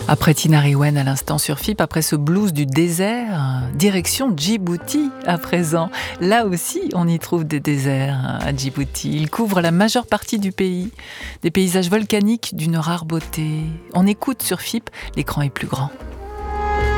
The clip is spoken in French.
Après Tinari Wen à l'instant sur FIP, après ce blues du désert, direction Djibouti à présent. Là aussi, on y trouve des déserts à Djibouti. Il couvre la majeure partie du pays, des paysages volcaniques d'une rare beauté. On écoute sur FIP, l'écran est plus grand.